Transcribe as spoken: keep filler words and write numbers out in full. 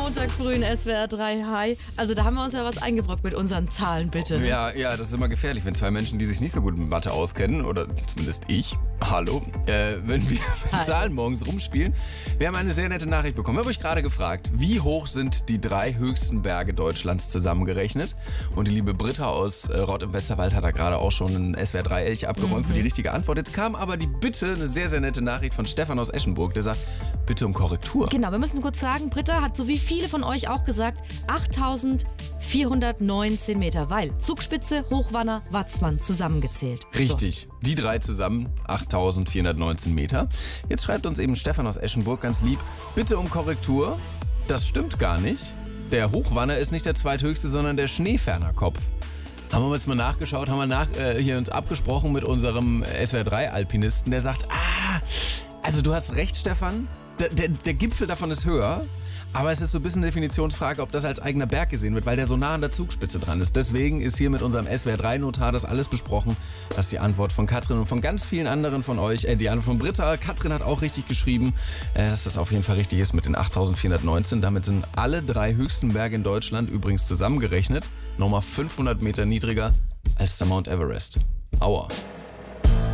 Montag früh in S W R drei Hi. Also da haben wir uns ja was eingebrockt mit unseren Zahlen, bitte. Ne? Ja, ja, das ist immer gefährlich, wenn zwei Menschen, die sich nicht so gut mit Mathe auskennen, oder zumindest ich, hallo, äh, wenn wir mit Zahlen morgens rumspielen. Wir haben eine sehr nette Nachricht bekommen. Wir haben euch gerade gefragt, wie hoch sind die drei höchsten Berge Deutschlands zusammengerechnet? Und die liebe Britta aus äh, Rott im Westerwald hat da gerade auch schon einen S W R drei Elch abgeräumt mhm. für die richtige Antwort. Jetzt kam aber die Bitte, eine sehr, sehr nette Nachricht von Stefan aus Eschenburg, der sagt, bitte um Korrektur. Genau, wir müssen kurz sagen, Britta hat so wie viele von euch auch gesagt, achttausendvierhundertneunzehn Meter, weil Zugspitze, Hochwanner, Watzmann zusammengezählt. Richtig, so. Die drei zusammen, achttausendvierhundertneunzehn Meter. Jetzt schreibt uns eben Stefan aus Eschenburg ganz lieb, bitte um Korrektur, das stimmt gar nicht. Der Hochwanner ist nicht der zweithöchste, sondern der Schneefernerkopf. Haben wir jetzt mal nachgeschaut, haben wir nach, äh, hier uns abgesprochen mit unserem S W R drei Alpinisten, der sagt, ah, also du hast recht, Stefan, der, der, der Gipfel davon ist höher, aber es ist so ein bisschen eine Definitionsfrage, ob das als eigener Berg gesehen wird, weil der so nah an der Zugspitze dran ist. Deswegen ist hier mit unserem S W R drei Notar das alles besprochen. Das ist die Antwort von Katrin und von ganz vielen anderen von euch. Äh, die Antwort von Britta. Katrin hat auch richtig geschrieben, äh, dass das auf jeden Fall richtig ist mit den achttausendvierhundertneunzehn. Damit sind alle drei höchsten Berge in Deutschland übrigens zusammengerechnet nochmal fünfhundert Meter niedriger als der Mount Everest. Aua.